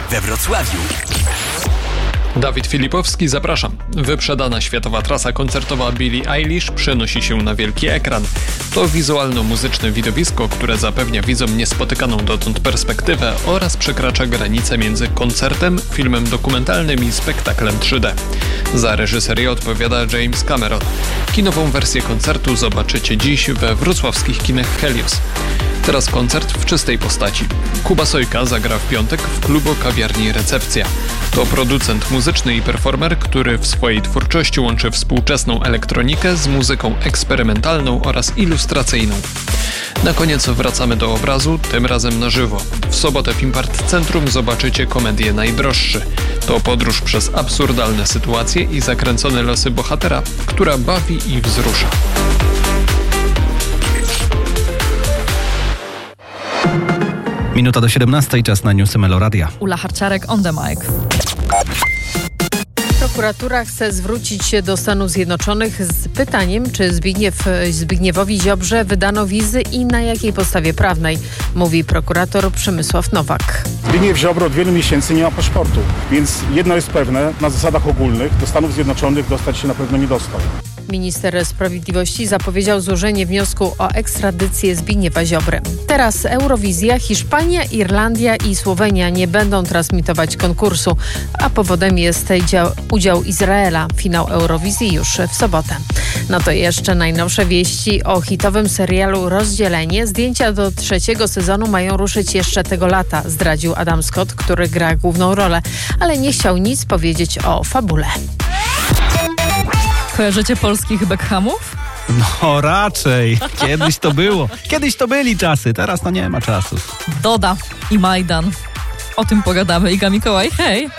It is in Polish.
we Wrocławiu. Dawid Filipowski, zapraszam. Wyprzedana światowa trasa koncertowa Billie Eilish przenosi się na wielki ekran. To wizualno-muzyczne widowisko, które zapewnia widzom niespotykaną dotąd perspektywę oraz przekracza granicę między koncertem, filmem dokumentalnym i spektaklem 3D. Za reżyserię odpowiada James Cameron. Kinową wersję koncertu zobaczycie dziś we wrocławskich kinach Helios. Teraz koncert w czystej postaci. Kuba Sojka zagra w piątek w klubo-kawiarni Recepcja. To producent muzyczny i performer, który w swojej twórczości łączy współczesną elektronikę z muzyką eksperymentalną oraz ilustracyjną. Na koniec wracamy do obrazu, tym razem na żywo. W sobotę w Impart Centrum zobaczycie komedię Najdroższy. To podróż przez absurdalne sytuacje i zakręcone losy bohatera, która bawi i wzrusza. Minuta do 17, czas na newsy Meloradia. Ula Harczarek on the mic. Prokuratura chce zwrócić się do Stanów Zjednoczonych z pytaniem, czy Zbigniewowi Ziobrze wydano wizy i na jakiej podstawie prawnej, mówi prokurator Przemysław Nowak. Zbigniew Ziobro od wielu miesięcy nie ma paszportu, więc jedno jest pewne, na zasadach ogólnych do Stanów Zjednoczonych dostać się na pewno nie dostał. Minister Sprawiedliwości zapowiedział złożenie wniosku o ekstradycję Zbigniewa Ziobry. Teraz Eurowizja, Hiszpania, Irlandia i Słowenia nie będą transmitować konkursu, a powodem jest udział Izraela. Finał Eurowizji już w sobotę. No to jeszcze najnowsze wieści o hitowym serialu Rozdzielenie. Zdjęcia do 3. sezonu mają ruszyć jeszcze tego lata, zdradził Adam Scott, który gra główną rolę, ale nie chciał nic powiedzieć o fabule. Kojarzycie polskich Beckhamów? No raczej. Kiedyś to było. Kiedyś to byli czasy, teraz no nie ma czasów. Doda i Majdan. O tym pogadamy. Iga Mikołaj, hej!